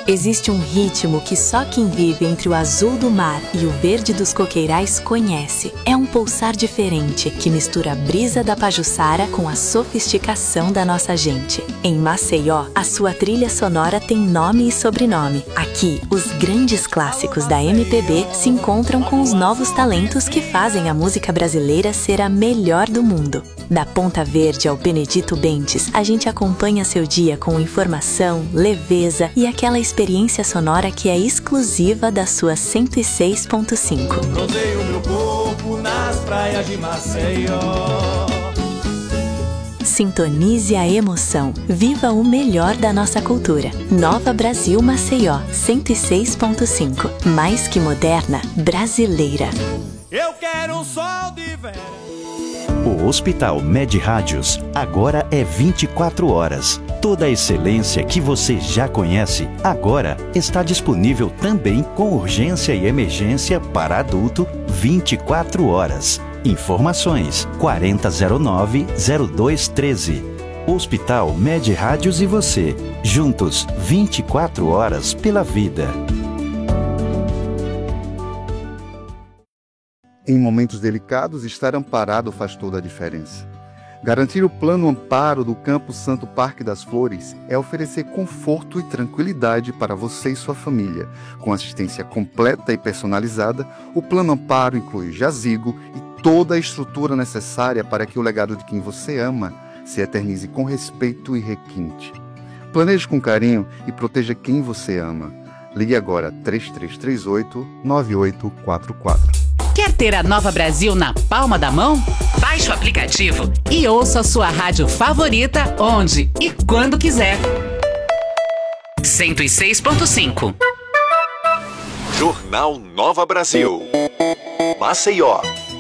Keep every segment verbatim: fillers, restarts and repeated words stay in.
Existe um ritmo que só quem vive entre o azul do mar e o verde dos coqueirais conhece. É um pulsar diferente que mistura a brisa da Pajuçara com a sofisticação da nossa gente. Em Maceió, a sua trilha sonora tem nome e sobrenome. Aqui, os grandes clássicos da M P B se encontram com os novos talentos que fazem a música brasileira ser a melhor do mundo. Da Ponta Verde ao Benedito Bentes, a gente acompanha seu dia com informação, leveza e aquela experiência sonora que é exclusiva da sua cento e seis ponto cinco. Bronzeio meu corpo nas praias de Maceió. Sintonize a emoção. Viva o melhor da nossa cultura. Nova Brasil Maceió, cento e seis ponto cinco. Mais que moderna, brasileira. Eu quero um sol de verão. O Hospital Med Rádios agora é vinte e quatro horas. Toda a excelência que você já conhece, agora está disponível também com urgência e emergência para adulto vinte e quatro horas. Informações quarenta zero nove zero dois treze. Hospital Med Rádios e você, juntos vinte e quatro horas pela vida. Em momentos delicados, estar amparado faz toda a diferença. Garantir o plano amparo do Campo Santo Parque das Flores é oferecer conforto e tranquilidade para você e sua família. Com assistência completa e personalizada, o plano amparo inclui jazigo e toda a estrutura necessária para que o legado de quem você ama se eternize com respeito e requinte. Planeje com carinho e proteja quem você ama. Ligue agora três três três oito, nove oito quatro quatro. Quer ter a Nova Brasil na palma da mão? Baixe o aplicativo e ouça a sua rádio favorita onde e quando quiser. cento e seis ponto cinco. Jornal Nova Brasil. Maceió.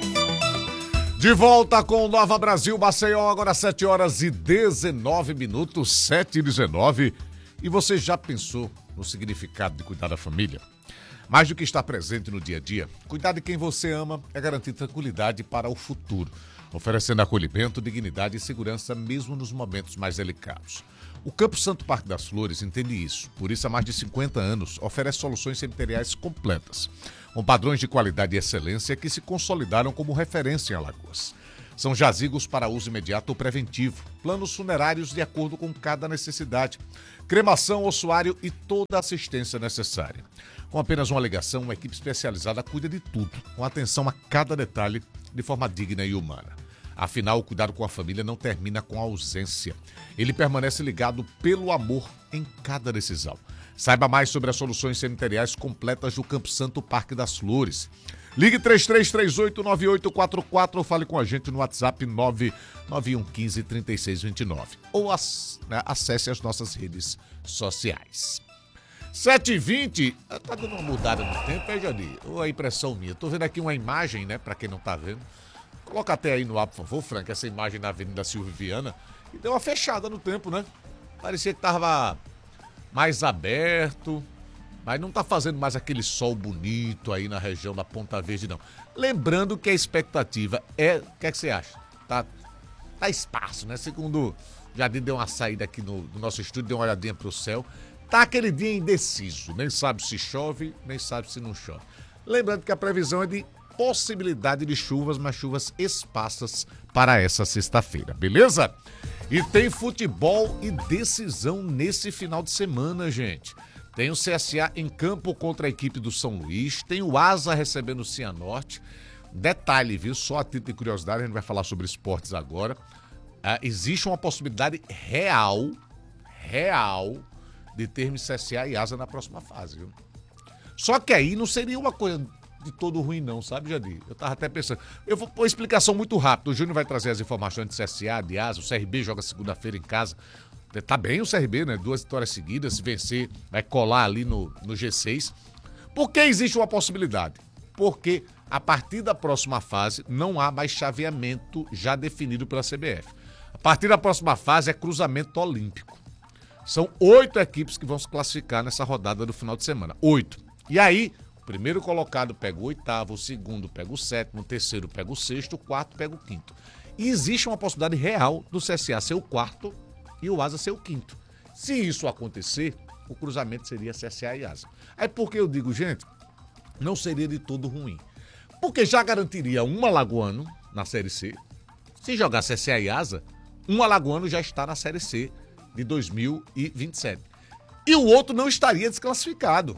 De volta com Nova Brasil Maceió, agora sete horas e dezenove minutos, sete e dezenove. E você já pensou no significado de cuidar da família? Mais do que estar presente no dia a dia, cuidar de quem você ama é garantir tranquilidade para o futuro, oferecendo acolhimento, dignidade e segurança mesmo nos momentos mais delicados. O Campo Santo Parque das Flores entende isso, por isso há mais de cinquenta anos oferece soluções cemiteriais completas, com padrões de qualidade e excelência que se consolidaram como referência em Alagoas. São jazigos para uso imediato ou preventivo, planos funerários de acordo com cada necessidade, cremação, ossuário e toda a assistência necessária. Com apenas uma ligação, uma equipe especializada cuida de tudo, com atenção a cada detalhe, de forma digna e humana. Afinal, o cuidado com a família não termina com a ausência. Ele permanece ligado pelo amor em cada decisão. Saiba mais sobre as soluções cemiteriais completas do Campo Santo Parque das Flores. Ligue três três três oito, nove oito quatro quatro ou fale com a gente no WhatsApp nove nove um um cinco, três seis dois nove ou as, né, acesse as nossas redes sociais. sete e vinte, tá dando uma mudada no tempo, é, Jani? Ou a impressão minha? Tô vendo aqui uma imagem, né, pra quem não tá vendo. Coloca até aí no ar, por favor, Frank, essa imagem na Avenida Silvio Viana. E deu uma fechada no tempo, né? Parecia que tava mais aberto, mas não tá fazendo mais aquele sol bonito aí na região da Ponta Verde, não. Lembrando que a expectativa é... O que é que você acha? Tá, tá espaço, né? Segundo o Jardim deu uma saída aqui no, no nosso estúdio, deu uma olhadinha pro céu. Tá aquele dia indeciso, nem sabe se chove, nem sabe se não chove. Lembrando que a previsão é de possibilidade de chuvas, mas chuvas esparsas para essa sexta-feira, beleza? E tem futebol e decisão nesse final de semana, gente. Tem o C S A em campo contra a equipe do São Luís, tem o Asa recebendo o Cianorte. Detalhe, viu? Só a título de curiosidade, a gente vai falar sobre esportes agora. Ah, existe uma possibilidade real, real, de termos C S A e Asa na próxima fase, viu? Só que aí não seria uma coisa de todo ruim não, sabe, Jadir? Eu tava até pensando. Eu vou pôr uma explicação muito rápida. O Júnior vai trazer as informações de C S A, de Asa. O C R B joga segunda-feira em casa. Tá bem o C R B, né? Duas vitórias seguidas. Se vencer, vai colar ali no, no G seis. Por que existe uma possibilidade? Porque a partir da próxima fase não há mais chaveamento já definido pela C B F. A partir da próxima fase é cruzamento olímpico. São oito equipes que vão se classificar nessa rodada do final de semana. Oito. E aí, o primeiro colocado pega o oitavo, o segundo pega o sétimo, o terceiro pega o sexto, o quarto pega o quinto. E existe uma possibilidade real do C S A ser o quarto e o Asa ser o quinto. Se isso acontecer, o cruzamento seria C S A e Asa. Aí por que eu digo, gente, não seria de todo ruim? Porque já garantiria um alagoano na Série C. Se jogar C S A e Asa, um alagoano já está na Série C de dois mil e vinte e sete. E o outro não estaria desclassificado.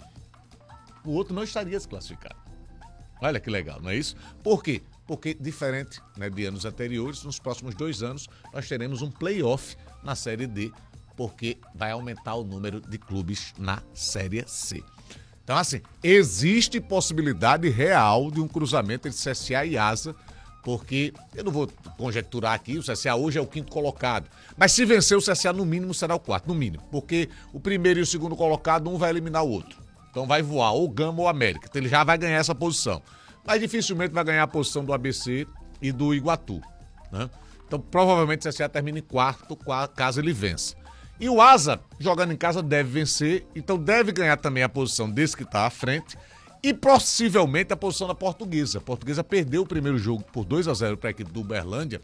O outro não estaria desclassificado. Olha que legal, não é isso? Por quê? Porque, diferente, né, de anos anteriores, nos próximos dois anos nós teremos um play-off na Série D, porque vai aumentar o número de clubes na Série C. Então, assim, existe possibilidade real de um cruzamento entre C S A e Asa, porque, eu não vou conjecturar aqui, o C S A hoje é o quinto colocado, mas se vencer o C S A, no mínimo, será o quarto, no mínimo, porque o primeiro e o segundo colocado, um vai eliminar o outro. Então vai voar ou Gama ou América, então ele já vai ganhar essa posição. Mas dificilmente vai ganhar a posição do A B C e do Iguatu, né? Então provavelmente o C S A termina em quarto, caso ele vença. E o Asa, jogando em casa, deve vencer, então deve ganhar também a posição desse que está à frente e possivelmente a posição da Portuguesa. A Portuguesa perdeu o primeiro jogo por dois a zero para a equipe do Uberlândia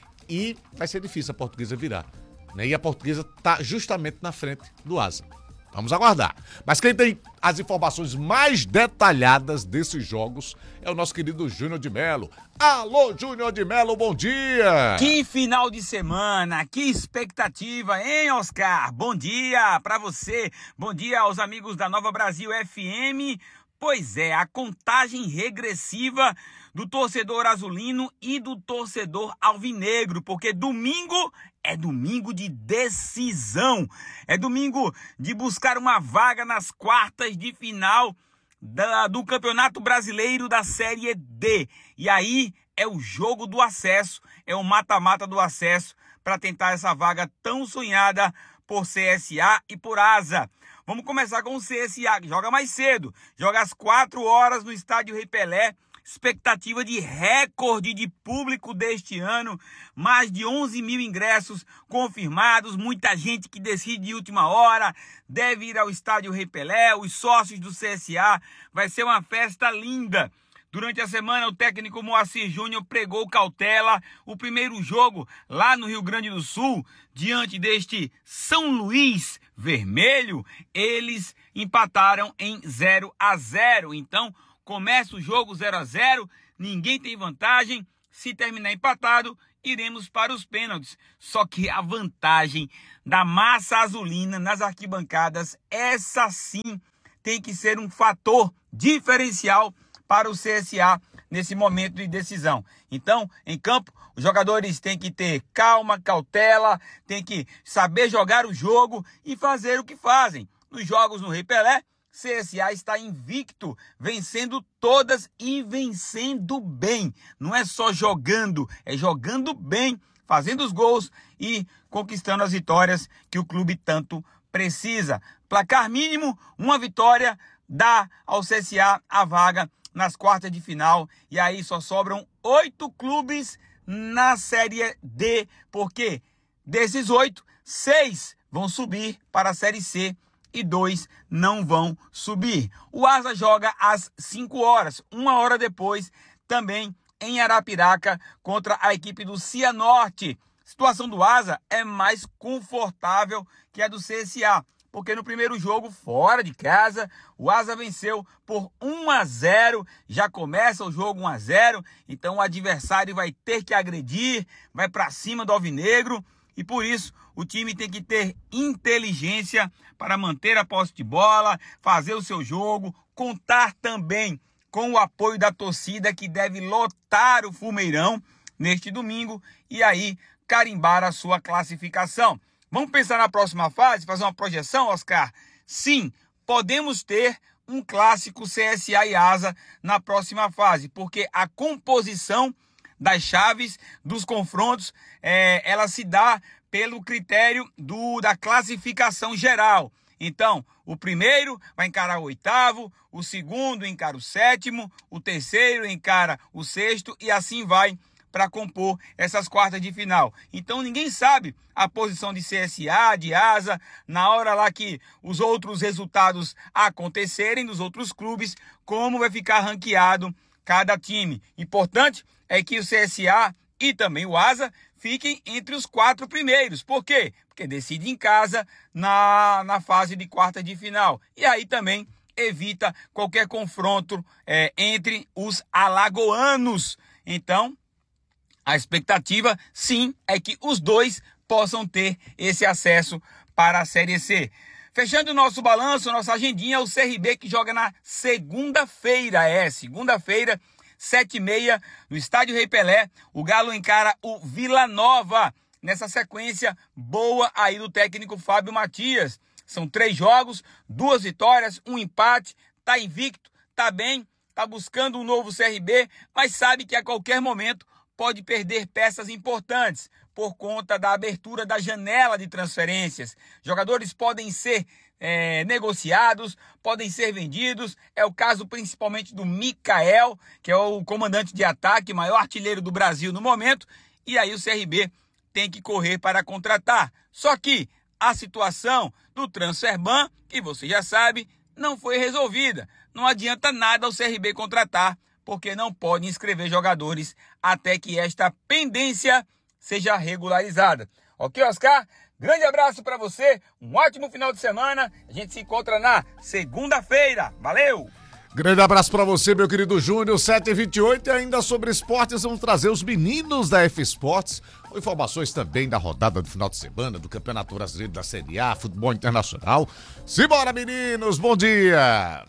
e vai ser difícil a Portuguesa virar, né? E a Portuguesa está justamente na frente do Asa. Vamos aguardar. Mas quem tem as informações mais detalhadas desses jogos é o nosso querido Júnior de Melo. Alô, Júnior de Melo, bom dia! Que final de semana, que expectativa, hein, Oscar? Bom dia pra você, bom dia aos amigos da Nova Brasil F M. Pois é, a contagem regressiva do torcedor azulino e do torcedor alvinegro, porque domingo é domingo de decisão, é domingo de buscar uma vaga nas quartas de final da, do Campeonato Brasileiro da Série D. E aí é o jogo do acesso, é o mata-mata do acesso para tentar essa vaga tão sonhada por C S A e por Asa. Vamos começar com o C S A, que joga mais cedo, joga às quatro horas no estádio Rei Pelé. Expectativa de recorde de público deste ano, mais de onze mil ingressos confirmados, muita gente que decide de última hora, deve ir ao estádio Rei Pelé, os sócios do C S A, vai ser uma festa linda. Durante a semana, o técnico Moacir Júnior pregou cautela. O primeiro jogo lá no Rio Grande do Sul, diante deste São Luís Vermelho, eles empataram em zero a zero. Então, começa o jogo zero a zero, ninguém tem vantagem. Se terminar empatado, iremos para os pênaltis. Só que a vantagem da massa azulina nas arquibancadas, essa sim tem que ser um fator diferencial para o C S A nesse momento de decisão. Então, em campo, os jogadores têm que ter calma, cautela, têm que saber jogar o jogo e fazer o que fazem. Nos jogos no Rei Pelé, C S A está invicto, vencendo todas e vencendo bem. Não é só jogando, é jogando bem, fazendo os gols e conquistando as vitórias que o clube tanto precisa. Placar mínimo, uma vitória dá ao C S A a vaga nas quartas de final. E aí só sobram oito clubes na Série D, porque desses oito, seis vão subir para a Série C e dois não vão subir. O Asa joga às cinco horas, uma hora depois, também em Arapiraca, contra a equipe do Cianorte. A situação do Asa é mais confortável que a do C S A, porque no primeiro jogo, fora de casa, o Asa venceu por um a zero, já começa o jogo um a zero, então o adversário vai ter que agredir, vai para cima do alvinegro, e por isso o time tem que ter inteligência para manter a posse de bola, fazer o seu jogo, contar também com o apoio da torcida que deve lotar o Fumeirão neste domingo e aí carimbar a sua classificação. Vamos pensar na próxima fase, fazer uma projeção, Oscar? Sim, podemos ter um clássico C S A e Asa na próxima fase, porque a composição das chaves, dos confrontos, é, ela se dá pelo critério do, da classificação geral. Então, o primeiro vai encarar o oitavo, o segundo encara o sétimo, o terceiro encara o sexto e assim vai para compor essas quartas de final. Então ninguém sabe a posição de C S A, de Asa, na hora lá que os outros resultados acontecerem dos outros clubes, como vai ficar ranqueado cada time. Importante é que o C S A e também o Asa fiquem entre os quatro primeiros. Por quê? Porque decide em casa na, na fase de quarta de final. E aí também evita qualquer confronto é, entre os alagoanos. Então, a expectativa, sim, é que os dois possam ter esse acesso para a Série C. Fechando o nosso balanço, nossa agendinha, o C R B que joga na segunda-feira, é, segunda-feira, sete e meia, no Estádio Rei Pelé. O Galo encara o Vila Nova, nessa sequência boa aí do técnico Fábio Matias. São três jogos, duas vitórias, um empate, tá invicto, tá bem, tá buscando um novo C R B, mas sabe que a qualquer momento pode perder peças importantes por conta da abertura da janela de transferências. Jogadores podem ser é, negociados, podem ser vendidos. É o caso principalmente do Mikael, que é o comandante de ataque, maior artilheiro do Brasil no momento. E aí o C R B tem que correr para contratar. Só que a situação do Transferban, que você já sabe, não foi resolvida. Não adianta nada o C R B contratar, porque não pode inscrever jogadores até que esta pendência seja regularizada. Ok, Oscar? Grande abraço para você, um ótimo final de semana. A gente se encontra na segunda-feira. Valeu! Grande abraço para você, meu querido Júnior, sete e vinte e oito, e ainda sobre esportes, vamos trazer os meninos da F Esportes, com informações também da rodada do final de semana, do Campeonato Brasileiro da Série A, futebol internacional. Simbora, meninos, bom dia!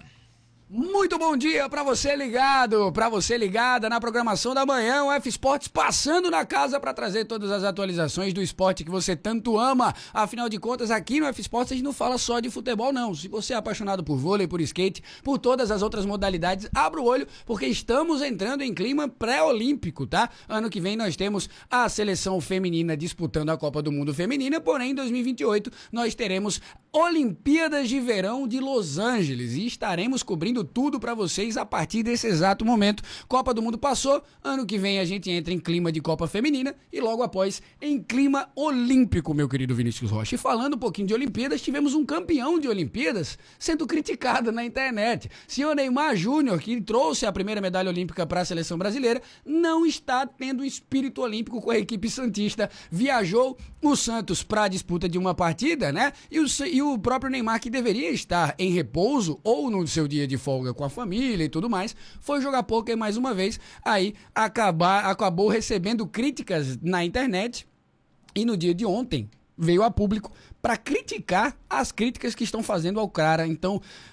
Muito bom dia pra você ligado, pra você ligada na programação da manhã, o F Esportes passando na casa pra trazer todas as atualizações do esporte que você tanto ama. Afinal de contas, aqui no F Esportes a gente não fala só de futebol não. Se você é apaixonado por vôlei, por skate, por todas as outras modalidades, abra o olho, porque estamos entrando em clima pré-olímpico, tá? Ano que vem nós temos a seleção feminina disputando a Copa do Mundo feminina, porém em dois mil e vinte e oito nós teremos Olimpíadas de Verão de Los Angeles e estaremos cobrindo tudo pra vocês a partir desse exato momento. Copa do Mundo passou, ano que vem a gente entra em clima de Copa Feminina e logo após em clima olímpico, meu querido Vinícius Rocha. E falando um pouquinho de Olimpíadas, tivemos um campeão de Olimpíadas sendo criticado na internet. Senhor Neymar Júnior, que trouxe a primeira medalha olímpica para a seleção brasileira, não está tendo espírito olímpico com a equipe santista. Viajou o Santos para a disputa de uma partida, né? E o, e o próprio Neymar, que deveria estar em repouso ou no seu dia de folga com a família e tudo mais, foi jogar pôquer mais uma vez, aí acabar, acabou recebendo críticas na internet e no dia de ontem veio a público para criticar as críticas que estão fazendo ao cara. Então,